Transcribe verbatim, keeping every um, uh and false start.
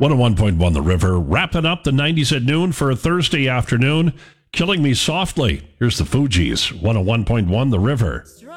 one oh one point one The River, wrapping up the nineties at noon for a Thursday afternoon. Killing Me Softly. Here's the Fugees, one oh one point one The River.